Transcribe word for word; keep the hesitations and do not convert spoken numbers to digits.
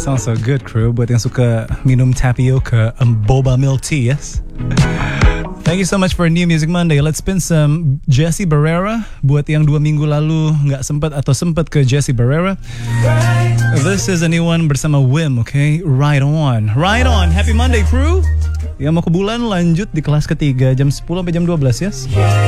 sounds so good, crew. Buat yang suka minum tapioca, um, boba milk tea, yes? Thank you so much for New Music Monday. Let's spin some Jesse Barrera. Buat yang dua minggu lalu nggak sempat atau sempat ke Jesse Barrera. This is a new one bersama Wim, okay? Right on. Right on. Happy Monday, crew. Yang mau ke bulan lanjut di kelas ketiga jam sepuluh sampai jam dua belas, yes?